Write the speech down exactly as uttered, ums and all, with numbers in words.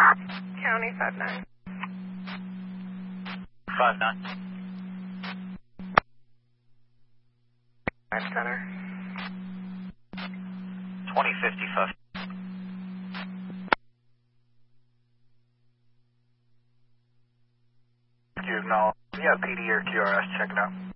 County five nine. five nine. Five center. twenty fifty-five. You acknowledge. Yeah, P D or Q R S checking out.